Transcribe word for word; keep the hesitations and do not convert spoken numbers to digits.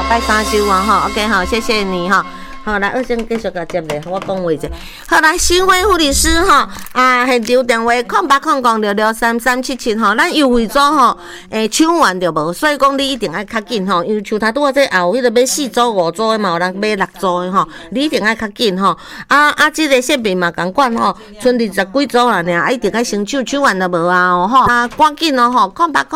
拜三收啊吼 ，OK 吼，谢谢你哈。好，来，我先继续甲接咧，我讲话者。好，来，新辉护理师吼，啊，现场电话空八空空六六三三七七吼，咱优惠组吼，诶，抢完就无，所以讲你一定爱较紧吼，因为像他拄仔这也有迄个要四组五组的嘛，有人买六组的吼，你一定爱较紧吼。啊啊，这个设备嘛共款吼，剩二十几组啦尔，一定爱先抢，抢完就无啊吼，啊，赶紧哦吼，空八空。